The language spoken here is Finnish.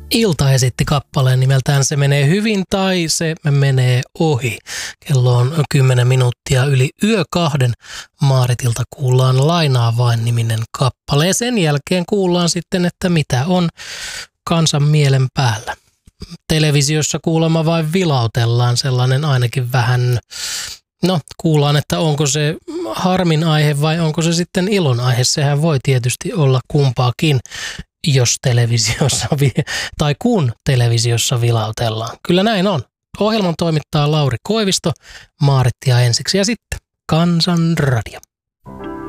Ilta esitti kappaleen nimeltään Se menee hyvin tai Se menee ohi. Kello on 10 minuuttia yli yö 2. Maaritilta kuullaan Lainaa vain -niminen kappale. Ja sen jälkeen kuullaan sitten, että mitä on kansan mielen päällä. Televisiossa kuulemma vain vilautellaan, sellainen ainakin vähän, kuullaan, että onko se harmin aihe vai onko se sitten ilon aihe. Sehän voi tietysti olla kumpaakin, jos televisiossa tai kun televisiossa vilautellaan. Kyllä näin on. Ohjelman toimittaa Lauri Koivisto, Maarittia ensiksi ja sitten Kansan Radio.